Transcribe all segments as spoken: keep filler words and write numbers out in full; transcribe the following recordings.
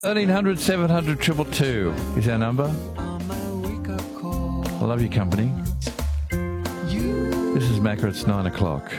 thirteen hundred, seven hundred, two two two is our number. I love your company. This is Macca, it's nine o'clock.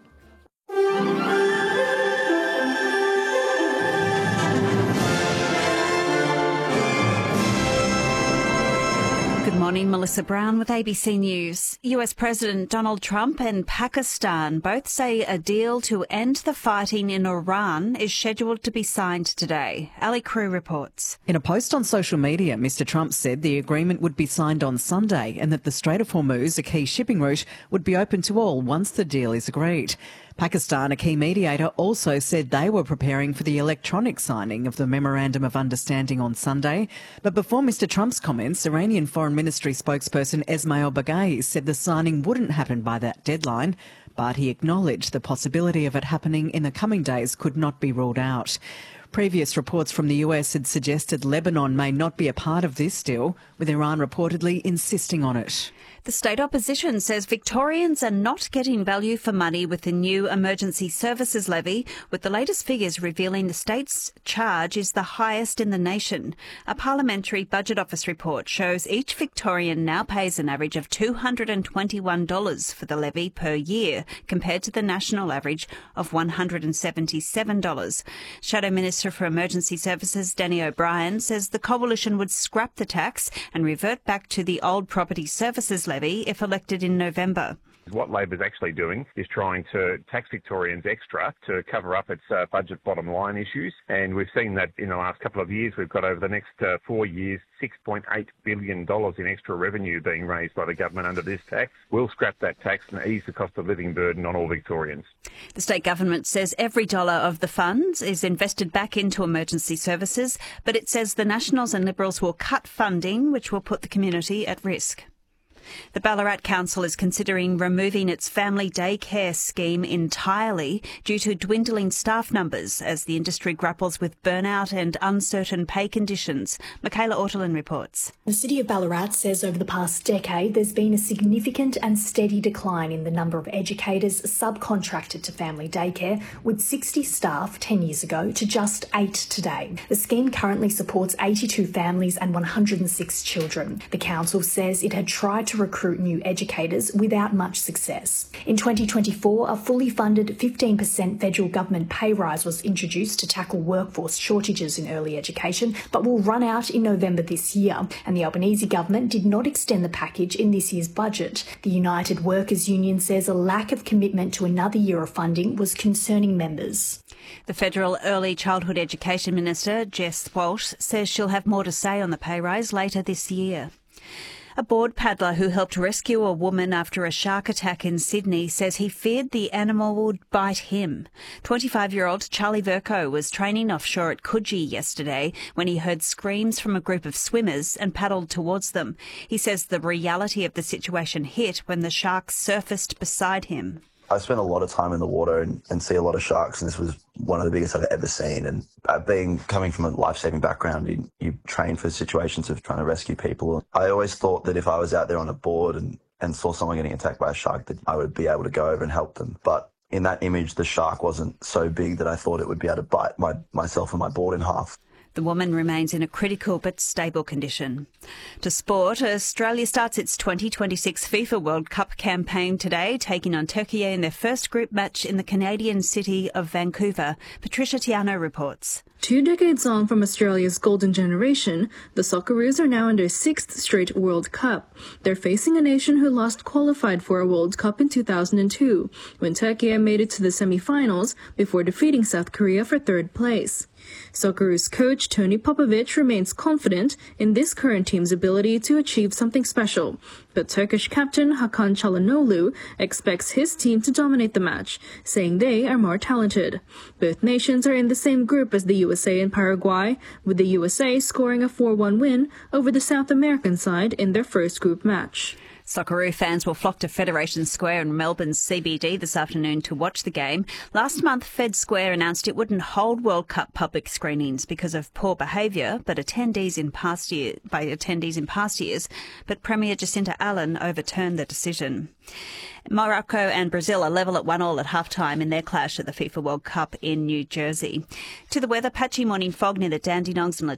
Good morning, Melissa Brown with A B C News. U S President Donald Trump and Pakistan both say a deal to end the fighting in Iran is scheduled to be signed today. Ali Crew reports. In a post on social media, Mr Trump said the agreement would be signed on Sunday and that the Strait of Hormuz, a key shipping route, would be open to all once the deal is agreed. Pakistan, a key mediator, also said they were preparing for the electronic signing of the Memorandum of Understanding on Sunday. But before Mr Trump's comments, Iranian Foreign Ministry spokesperson Esmail Baghaei said the signing wouldn't happen by that deadline, but he acknowledged the possibility of it happening in the coming days could not be ruled out. Previous reports from the U S had suggested Lebanon may not be a part of this deal, with Iran reportedly insisting on it. The state opposition says Victorians are not getting value for money with the new emergency services levy, with the latest figures revealing the state's charge is the highest in the nation. A parliamentary budget office report shows each Victorian now pays an average of two hundred twenty-one dollars for the levy per year, compared to the national average of one hundred seventy-seven dollars. Shadow Minister for Emergency Services Danny O'Brien says the coalition would scrap the tax and revert back to the old property services levy if elected in November. What Labor's actually doing is trying to tax Victorians extra to cover up its uh, budget bottom line issues. And we've seen that in the last couple of years. We've got over the next uh, four years, six point eight billion dollars in extra revenue being raised by the government under this tax. We'll scrap that tax and ease the cost of living burden on all Victorians. The state government says every dollar of the funds is invested back into emergency services, but it says the Nationals and Liberals will cut funding, which will put the community at risk. The Ballarat Council is considering removing its family daycare scheme entirely due to dwindling staff numbers as the industry grapples with burnout and uncertain pay conditions. Michaela Ortolin reports. The City of Ballarat says over the past decade there's been a significant and steady decline in the number of educators subcontracted to family daycare, with sixty staff ten years ago to just eight today. The scheme currently supports eighty-two families and one hundred six children. The council says it had tried to recruit new educators without much success. In twenty twenty-four, a fully funded fifteen percent federal government pay rise was introduced to tackle workforce shortages in early education, but will run out in November this year, and the Albanese government did not extend the package in this year's budget. The United Workers Union says a lack of commitment to another year of funding was concerning members. The Federal Early Childhood Education Minister, Jess Walsh, says she'll have more to say on the pay rise later this year. A board paddler who helped rescue a woman after a shark attack in Sydney says he feared the animal would bite him. twenty-five-year-old Charlie Verco was training offshore at Coogee yesterday when he heard screams from a group of swimmers and paddled towards them. He says the reality of the situation hit when the shark surfaced beside him. I spend a lot of time in the water and, and see a lot of sharks, and this was one of the biggest I've ever seen. And uh, being coming from a life-saving background, you, you train for situations of trying to rescue people. I always thought that if I was out there on a board and, and saw someone getting attacked by a shark, that I would be able to go over and help them. But in that image, the shark wasn't so big that I thought it would be able to bite my, myself and my board in half. The woman remains in a critical but stable condition. To sport, Australia starts its twenty twenty-six FIFA World Cup campaign today, taking on Turkey in their first group match in the Canadian city of Vancouver. Patricia Tiano reports. Two decades on from Australia's golden generation, the Socceroos are now in their sixth straight World Cup. They're facing a nation who last qualified for a World Cup in two thousand two, when Turkey made it to the semi-finals before defeating South Korea for third place. Socceroos coach Tony Popovic remains confident in this current team's ability to achieve something special, but Turkish captain Hakan Çalhanoğlu expects his team to dominate the match, saying they are more talented. Both nations are in the same group as the U S A and Paraguay, with the U S A scoring a four one win over the South American side in their first group match. Socceroo fans will flock to Federation Square in Melbourne's C B D this afternoon to watch the game. Last month, Fed Square announced it wouldn't hold World Cup public screenings because of poor behaviour, but attendees in past year by attendees in past years. But Premier Jacinta Allen overturned the decision. Morocco and Brazil are level at one all at half-time in their clash at the FIFA World Cup in New Jersey. To the weather, patchy morning fog near the Dandenongs and